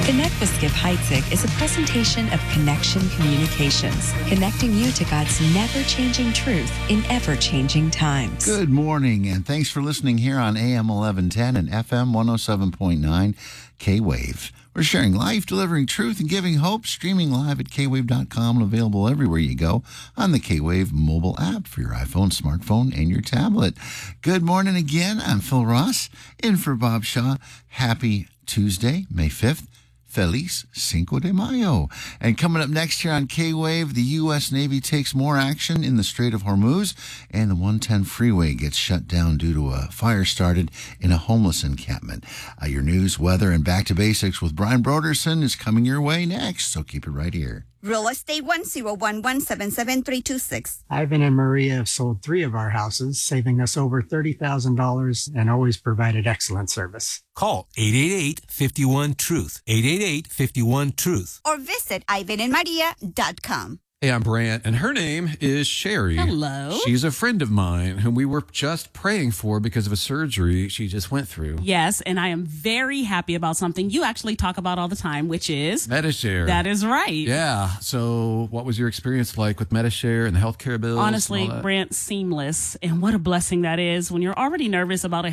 Connect with Skip Heitzig is a presentation of Connection Communications, connecting you to God's never-changing truth in ever-changing times. Good morning, and thanks for listening here on AM 1110 and FM 107.9 K-Wave. We're sharing life, delivering truth, and giving hope, streaming live at kwave.com and available everywhere you go on the K-Wave mobile app for your iPhone, smartphone, and your tablet. Good morning again. I'm Phil Ross, in for Bob Shaw. Happy Tuesday, May 5th. Feliz Cinco de Mayo. And coming up next here on K-Wave, the U.S. Navy takes more action in the Strait of Hormuz, and the 110 freeway gets shut down due to a fire started in a homeless encampment. Your news, weather, and back to basics with Brian Broderson is coming your way next, so keep it right here. Real Estate 101177326. Ivan and Maria have sold 3 of our houses, saving us over $30,000 and always provided excellent service. Call 888-51-TRUTH, 888-51-TRUTH. Or visit ivanandmaria.com. Hey, I'm Brant, and her name is Sherry. Hello. She's a friend of mine whom we were just praying for because of a surgery she just went through. Yes, and I am very happy about something you actually talk about all the time, which is Medi-Share. That is right. Yeah. So what was your experience like with Medi-Share and the healthcare bills? Honestly, Brant, seamless. And what a blessing that is when you're already nervous about a